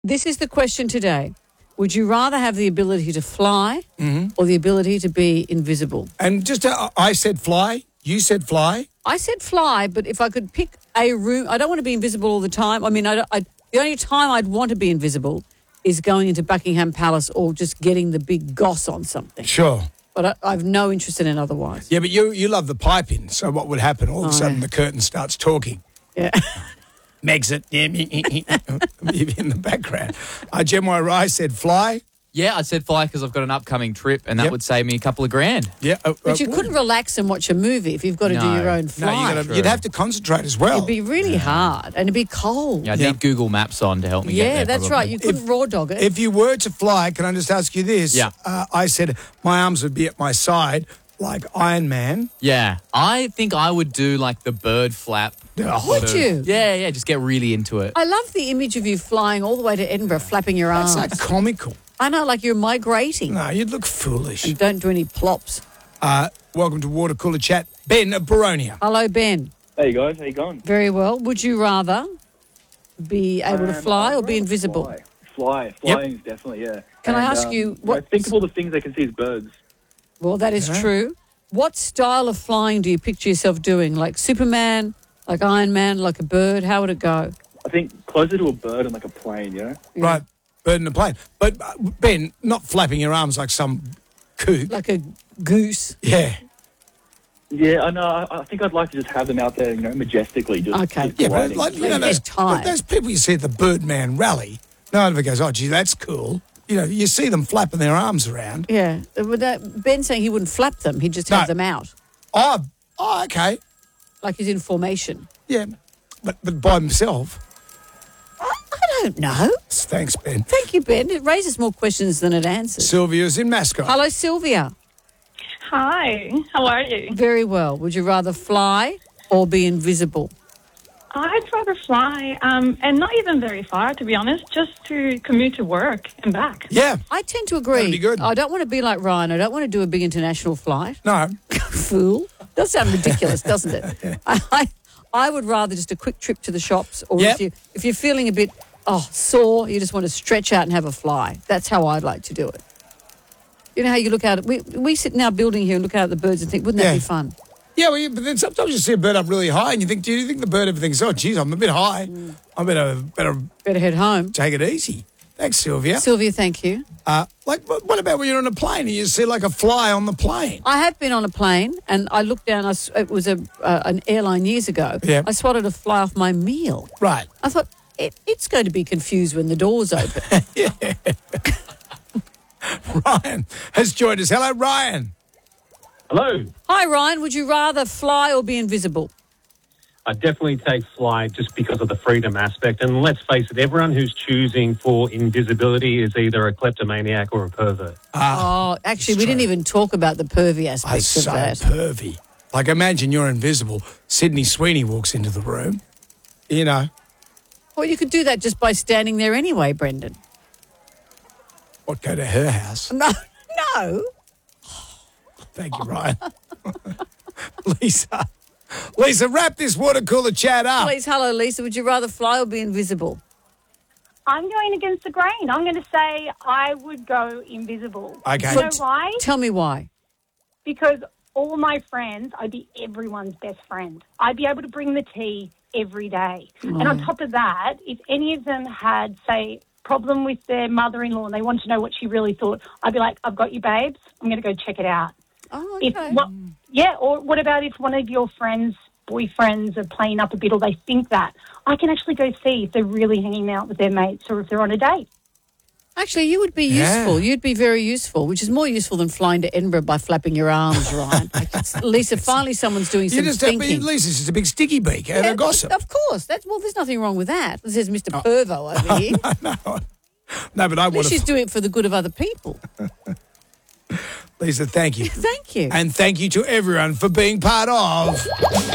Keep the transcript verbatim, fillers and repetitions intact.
This is the question today. Would you rather have the ability to fly Mm-hmm. or the ability to be invisible? And just, uh, I said fly. You said fly. I said fly, but if I could pick a room, I don't want to be invisible all the time. I mean, I, don't- I, the only time I'd want to be invisible is going into Buckingham Palace or just getting the big goss on something. Sure. But I, I've no interest in it otherwise. Yeah, but you you love the piping. So what would happen? All of a Oh, sudden yeah. the curtain starts talking. Yeah. Megxit. in the background. Uh, Jem Rai said fly. Yeah, I said fly because I've got an upcoming trip and that Yep. would save me a couple of grand. Yeah. Uh, But you uh, couldn't relax and watch a movie if you've got to do No. your own No, flight. you gotta, you'd have to concentrate as well. It'd be really hard and it'd be cold. Yeah, I Yeah. need Google Maps on to help me get Yeah, there. that's probably. right. You couldn't raw dog it. If you were to fly, can I just ask you this? Yeah. Uh, I said my arms would be at my side like Iron Man. Yeah, I think I would do like the bird flap. Oh, Would you? Yeah, yeah, just get really into it. I love the image of you flying all the way to Edinburgh, flapping your That's arms. like comical. I know, like you're migrating. No, you'd look foolish. And don't do any plops. Uh, welcome to Water Cooler Chat. Ben of Baronia. Hello, Ben. Hey guys, how you going? Very well. Would you rather be able to Um, fly I'd or be rather invisible? Fly, fly. flying is definitely yeah. Can I And, ask um, you know, what- think of all the things they can see as birds. Well, that is Yeah. true. What style of flying do you picture yourself doing? Like Superman, like Iron Man, like a bird? How would it go? I think closer to a bird and like a plane, you know. Yeah. Right. Bird in a plane. But, uh, Ben, not flapping your arms like some kook. Like a goose. Yeah. Yeah, I know. I, I think I'd like to just have them out there, you know, majestically. Just, Okay. just Yeah, but gliding. like, you They know, get those, tired. those people you see at the Birdman rally, no one ever goes, oh, gee, that's cool. You know, you see them flapping their arms around. Yeah. Would that, Ben's saying he wouldn't flap them. He'd just have No. them out. Oh, oh, okay. Like he's in formation. Yeah. But, but by himself. I don't know. Thanks, Ben. Thank you, Ben. It raises more questions than it answers. Sylvia's in Mascot. Hello, Sylvia. Hi, how are you? Very well. Would you rather fly or be invisible? I'd rather fly, um, and not even very far, to be honest, just to commute to work and back. Yeah. I tend to agree. That'd be good. I don't want to be like Ryan. I don't want to do a big international flight. No. Fool. Does sound ridiculous, doesn't it? I, I I would rather just a quick trip to the shops, or Yep. if you if you're feeling a bit oh sore, you just want to stretch out and have a fly. That's how I'd like to do it. You know how you look out at we we sit in our building here and look out at the birds and think, wouldn't that Yeah. be fun? Yeah, well, yeah, but then sometimes you see a bird up really high and you think, do you think the bird ever thinks, oh, geez, I'm a bit high. I better, better Better head home. take it easy. Thanks, Sylvia. Sylvia, thank you. Uh, like, what what about when you're on a plane and you see like a fly on the plane? I have been on a plane and I looked down. I s it was a uh, an airline years ago. Yeah. I swatted a fly off my meal. Right. I thought it, it's going to be confused when the doors open. Ryan has joined us. Hello, Ryan. Hello. Hi, Ryan. Would you rather fly or be invisible? I definitely take fly just because of the freedom aspect. And let's face it, everyone who's choosing for invisibility is either a kleptomaniac or a pervert. oh, actually, we true. didn't even talk about the pervy I'm aspects of so that. pervy. Like, imagine you're invisible. Sydney Sweeney walks into the room. You know, Well, you could do that just by standing there anyway, Brendan. what, go to her house? No, no. Thank you, Ryan. Lisa. Lisa, wrap this water cooler chat up. Please, hello, Lisa. Would you rather fly or be invisible? I'm going against the grain. I'm going to say I would go invisible. Okay. You know why? Tell me why. Because all my friends, I'd be everyone's best friend. I'd be able to bring the tea every day. And on top of that, if any of them had, say, problem with their mother-in-law and they wanted to know what she really thought, I'd be like, I've got you, babes. I'm going to go check it out. Oh, If okay. what, yeah, or what about if one of your friends, boyfriends, are playing up a bit or they think that? I can actually go see if they're really hanging out with their mates or if they're on a date. Actually, you would be Yeah. useful. You'd be very useful, which is more useful than flying to Edinburgh by flapping your arms, Ryan. Lisa, finally someone's doing You some just have, thinking. Lisa's just a big sticky beak and Yeah, a gossip. Of course. That's, well, there's nothing wrong with that. Says Mister Oh. Pervo over here. No, but I At want least she's to. doing it for the good of other people. Lisa, thank you. Thank you. And thank you to everyone for being part of